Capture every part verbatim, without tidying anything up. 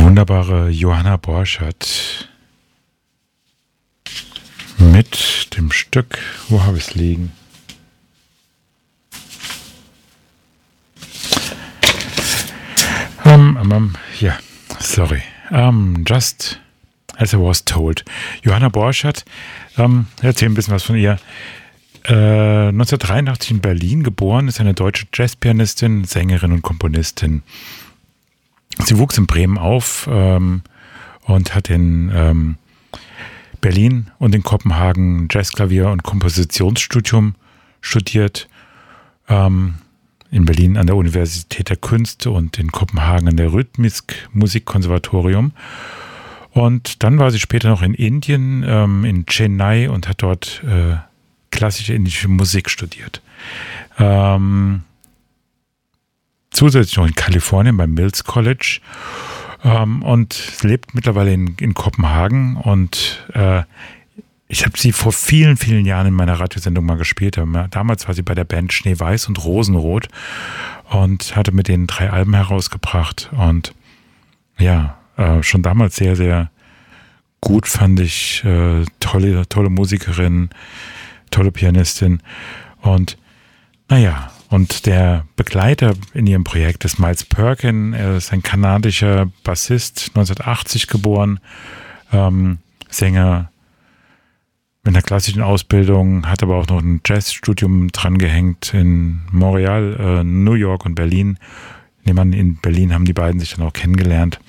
wunderbare Johanna Borchert mit dem Stück, wo habe ich es liegen? Um, um, um, ja, sorry. Um, just as I was told. Johanna Borchert, um, erzähl ein bisschen was von ihr. Äh, neunzehnhundertdreiundachtzig in Berlin geboren, ist eine deutsche Jazzpianistin, Sängerin und Komponistin. Sie wuchs in Bremen auf ähm, und hat in ähm, Berlin und in Kopenhagen Jazzklavier- und Kompositionsstudium studiert. Ähm, in Berlin an der Universität der Künste und in Kopenhagen an der Rytmisk Musikkonservatorium. Und dann war sie später noch in Indien, ähm, in Chennai, und hat dort äh, klassische indische Musik studiert. Ähm, zusätzlich noch in Kalifornien beim Mills College ähm, und lebt mittlerweile in, in Kopenhagen. Und äh, ich habe sie vor vielen, vielen Jahren in meiner Radiosendung mal gespielt. Damals war sie bei der Band Schneeweiß und Rosenrot und hatte mit denen drei Alben herausgebracht. Und ja, äh, schon damals sehr, sehr gut, fand ich. Äh, tolle, tolle Musikerin, tolle Pianistin. Und naja, und der Begleiter in ihrem Projekt ist Miles Perkin. Er ist ein kanadischer Bassist, neunzehnhundertachtzig geboren, ähm, Sänger mit einer klassischen Ausbildung, hat aber auch noch ein Jazzstudium dran gehängt in Montreal, äh, New York und Berlin. In Berlin haben die beiden sich dann auch kennengelernt.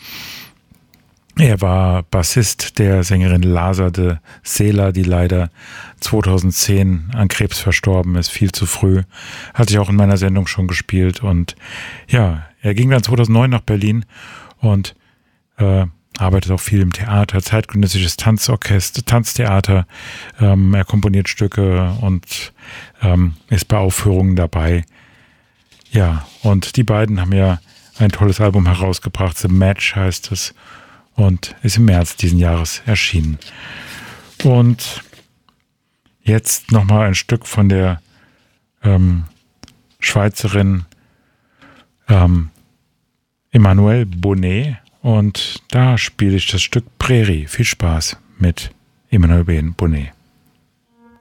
Er war Bassist der Sängerin Lhasa de Sela, die leider zweitausendzehn an Krebs verstorben ist, viel zu früh. Hatte ich auch in meiner Sendung schon gespielt. Und ja, er ging dann zweitausendneun nach Berlin und äh, arbeitet auch viel im Theater, zeitgenössisches Tanzorchester, Tanztheater. Ähm, er komponiert Stücke und ähm, ist bei Aufführungen dabei. Ja, und die beiden haben ja ein tolles Album herausgebracht. The Match heißt es. Und ist im März diesen Jahres erschienen. Und jetzt nochmal ein Stück von der ähm, Schweizerin ähm, Emmanuelle Bonnet. Und da spiele ich das Stück Prärie. Viel Spaß mit Emmanuelle Bonnet.